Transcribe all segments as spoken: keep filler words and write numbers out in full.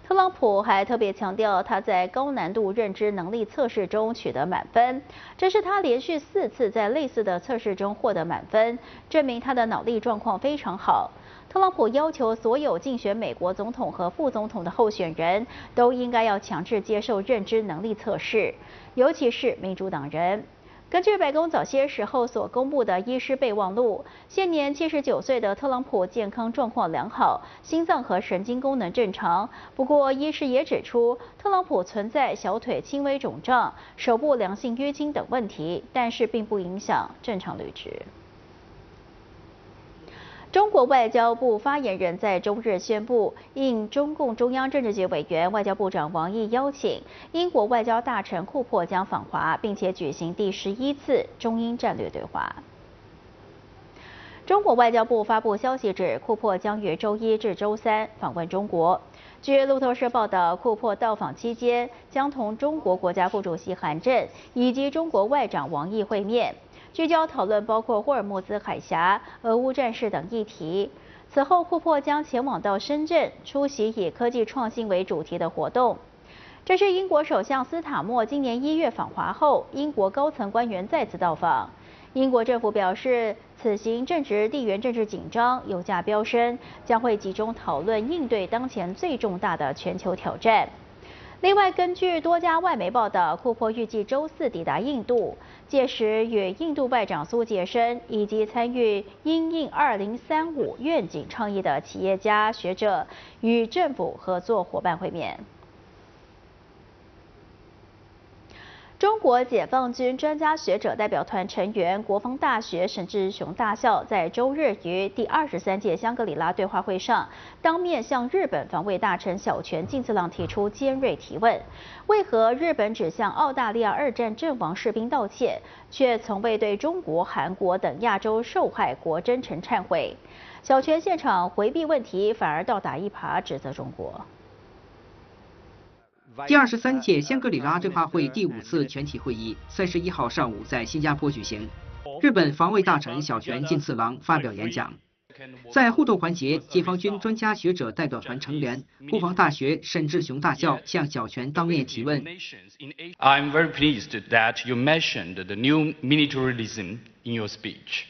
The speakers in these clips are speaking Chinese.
特朗普还特别强调，他在高难度认知能力测试中取得满分，这是他连续四次在类似的测试中获得满分，证明他的脑力状况非常好。特朗普要求所有竞选美国总统和副总统的候选人都应该要强制接受认知能力测试，尤其是民主党人。根据白宫早些时候所公布的医师备忘录，现年七十九岁的特朗普健康状况良好，心脏和神经功能正常。不过，医师也指出，特朗普存在小腿轻微肿胀、手部良性淤青等问题，但是并不影响正常履职。中国外交部发言人在周日宣布，应中共中央政治局委员、外交部长王毅邀请，英国外交大臣库珀将访华，并且举行第十一次中英战略对话。中国外交部发布消息指，库珀将于周一至周三访问中国。据路透社报道，库珀到访期间将同中国国家副主席韩正以及中国外长王毅会面。聚焦讨论包括霍尔木兹海峡、俄乌战事等议题。此后，库珀将前往到深圳出席以科技创新为主题的活动。这是英国首相斯塔默今年一月访华后，英国高层官员再次到访。英国政府表示，此行正值地缘政治紧张、油价飙升，将会集中讨论应对当前最重大的全球挑战。另外，根据多家外媒报道，库珀预计周四抵达印度，届时与印度外长苏杰生以及参与因应二零三五愿景倡议的企业家、学者与政府合作伙伴会面。中国解放军专家学者代表团成员、国防大学沈志雄大校在周日于第二十三届香格里拉对话会上，当面向日本防卫大臣小泉进次郎提出尖锐提问：为何日本只向澳大利亚二战阵亡士兵道歉，却从未对中国、韩国等亚洲受害国真诚忏悔？小泉现场回避问题，反而倒打一耙，指责中国。 第二十三届香格里拉对话会第五次全体会议三十一号上午在新加坡举行。日本防卫大臣小泉进次郎发表演讲。在互动环节，解放军专家学者代表团成员、国防大学沈志雄大校向小泉当面提问。 I'm very pleased that you mentioned the new militarism in your speech.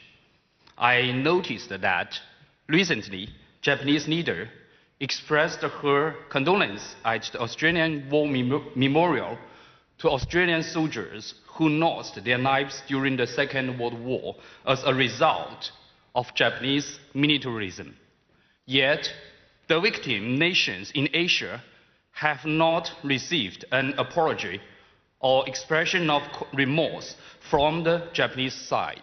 I noticed that recently Japanese leader expressed her condolence at the Australian War Memorial to Australian soldiers who lost their lives during the Second World War as a result of Japanese militarism. Yet, the victim nations in Asia have not received an apology or expression of remorse from the Japanese side.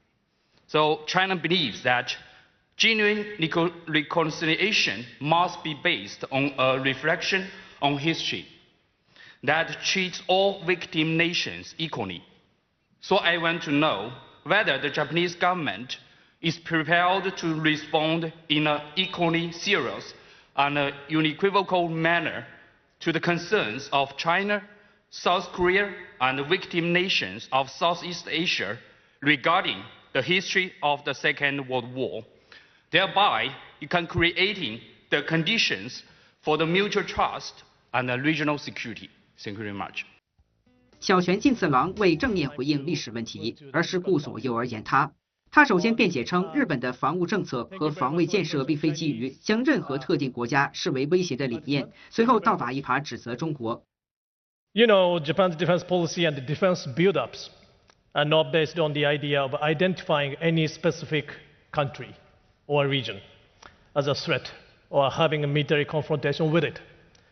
So China believes that genuine reconciliation must be based on a reflection on history that treats all victim nations equally. So I want to know whether the Japanese government is prepared to respond in an equally serious and unequivocal manner to the concerns of China, South Korea, and the victim nations of Southeast Asia regarding the history of the Second World War. Thereby, you can creating the conditions for the mutual trust and the regional security. Thank you very much. 小泉进次郎未正面回应历史问题，而是顾左右而言他。他首先辩解称，日本的防务政策和防卫建设并非基于将任何特定国家视为威胁的理念，随后倒打一耙指责中国。 You know, Japan's defense policy and the defense build-ups are not based on the idea of identifying any specific country or region as a threat or having a military confrontation with it.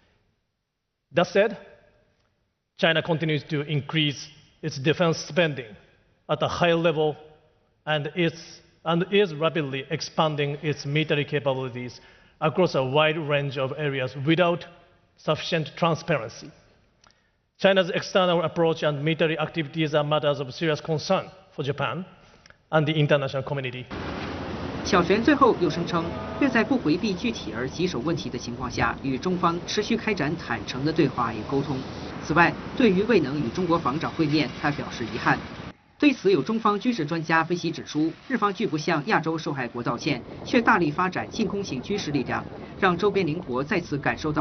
That said, China continues to increase its defense spending at a high level and is, and is rapidly expanding its military capabilities across a wide range of areas without sufficient transparency. China's external approach and military activities are matters of serious concern for Japan and the international community. 小泉最后又声称，愿在不回避具体而棘手问题的情况下，与中方持续开展坦诚的对话与沟通。此外，对于未能与中国防长会面，他表示遗憾。对此，有中方军事专家分析指出，日方拒不向亚洲受害国道歉，却大力发展净空型军事力量，让周边邻国再次感受到